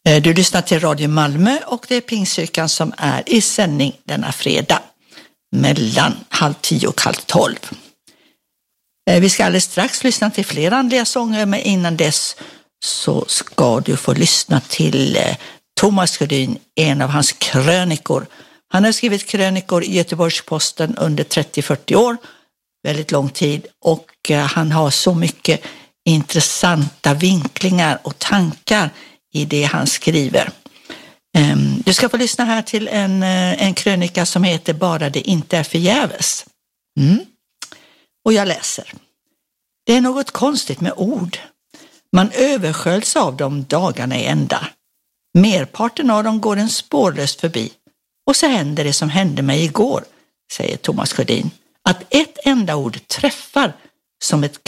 Du lyssnar till Radio Malmö och det är Pingstkyrkan som är i sändning denna fredag mellan 9:30 och 11:30. Vi ska alldeles strax lyssna till fler andliga sånger, men innan dess så ska du få lyssna till Thomas Sjödin, en av hans krönikor. Han har skrivit krönikor i Göteborgs-Posten under 30-40 år, väldigt lång tid, och han har så mycket intressanta vinklingar och tankar i det han skriver. Du ska få lyssna här till en krönika som heter Bara det inte är förgäves. Och jag läser. Det är något konstigt med ord. Man översköljs av dem dagarna i ända. Merparten av dem går en spårlöst förbi. Och så händer det som hände mig igår, säger Thomas Sjödin. Att ett enda ord träffar som ett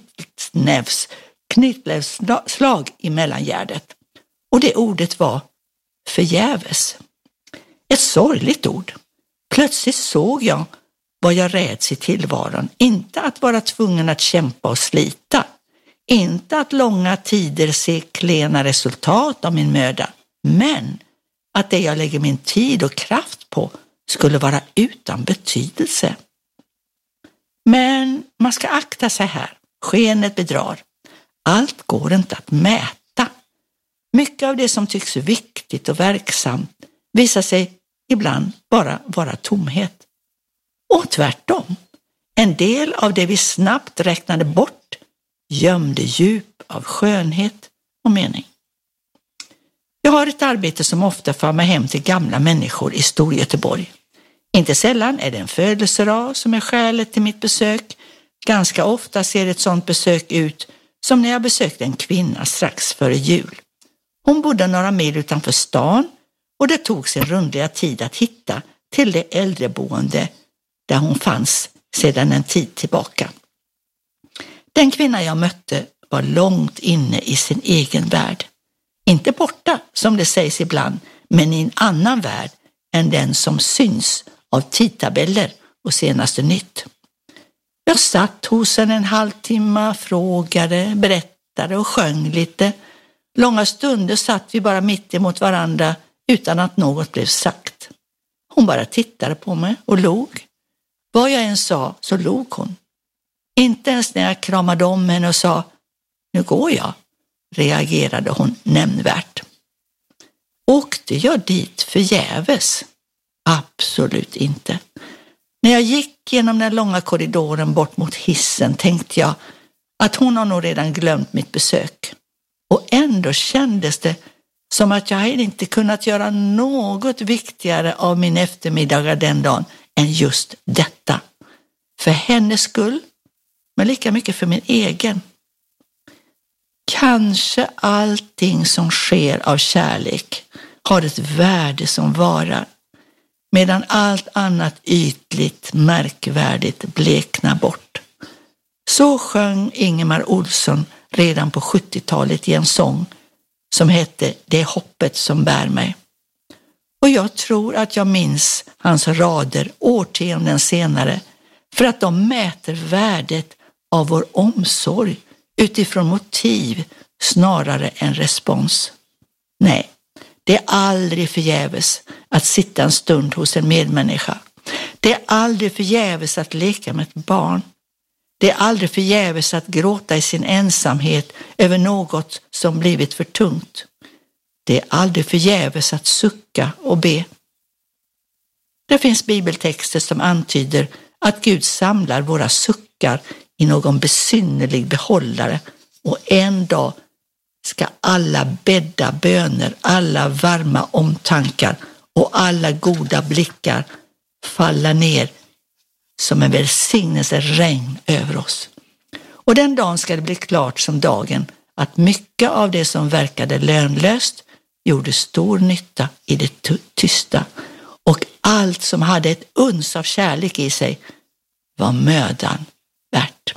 knytnävsslag i mellangärdet. Och det ordet var förgäves. Ett sorgligt ord. Plötsligt såg jag vad jag räds i tillvaron. Inte att vara tvungen att kämpa och slita. Inte att långa tider se klena resultat av min möda. Men att det jag lägger min tid och kraft på skulle vara utan betydelse. Men man ska akta sig här. Skenet bedrar. Allt går inte att mäta. Mycket av det som tycks viktigt och verksamt visar sig ibland bara vara tomhet. Och tvärtom. En del av det vi snabbt räknade bort gömde djup av skönhet och mening. Jag har ett arbete som ofta för mig hem till gamla människor i Storgöteborg. Inte sällan är det en födelsedag som är skälet till mitt besök. Ganska ofta ser ett sådant besök ut som när jag besökte en kvinna strax före jul. Hon bodde några mil utanför stan och det tog sin rundliga tid att hitta till det äldreboende där hon fanns sedan en tid tillbaka. Den kvinna jag mötte var långt inne i sin egen värld. Inte borta, som det sägs ibland, men i en annan värld än den som syns av tidtabeller och senaste nytt. Jag satt hos henne en halvtimme, frågade, berättade och sjöng lite. Långa stunder satt vi bara mitt emot varandra utan att något blev sagt. Hon bara tittade på mig och log. Vad jag än sa så log hon. Inte ens när jag kramade om henne och sa nu går jag, reagerade hon nämnvärt. Åkte jag dit förgäves? Absolut inte. När jag gick genom den långa korridoren bort mot hissen tänkte jag att hon har nog redan glömt mitt besök. Och ändå kändes det som att jag inte kunnat göra något viktigare av min eftermiddag den dagen än just detta. För hennes skull, men lika mycket för min egen. Kanske allting som sker av kärlek har ett värde som varar, medan allt annat ytligt, märkvärdigt bleknar bort. Så sjöng Ingemar Olsson redan på 70-talet i en sång som hette Det är hoppet som bär mig. Och jag tror att jag minns hans rader årtionden senare för att de mäter värdet av vår omsorg utifrån motiv snarare än respons. Nej, det är aldrig förgäves att sitta en stund hos en medmänniska. Det är aldrig förgäves att leka med ett barn. Det är aldrig förgäves att gråta i sin ensamhet över något som blivit för tungt. Det är aldrig förgäves att sucka och be. Det finns bibeltexter som antyder att Gud samlar våra suckar i någon besynnerlig behållare och en dag ska alla bädda böner, alla varma omtankar och alla goda blickar falla ner som en välsignelse regn över oss. Och den dagen ska det bli klart som dagen att mycket av det som verkade lönlöst gjorde stor nytta i det tysta och allt som hade ett uns av kärlek i sig var mödan värt.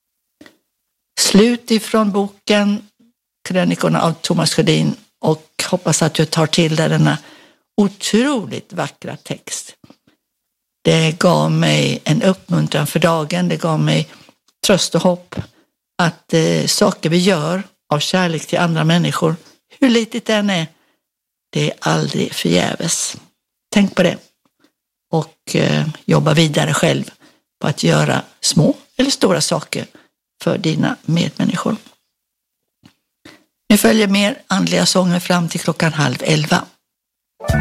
Slut ifrån boken Krönikorna av Thomas Sjödin och hoppas att du tar till dig denna otroligt vackra text. Det gav mig en uppmuntran för dagen, det gav mig tröst och hopp att saker vi gör av kärlek till andra människor, hur litet det än är, Det är aldrig förgäves. Tänk på det. Och jobba vidare själv på att göra små eller stora saker för dina medmänniskor. Nu följer mer andliga sånger fram till 22:30.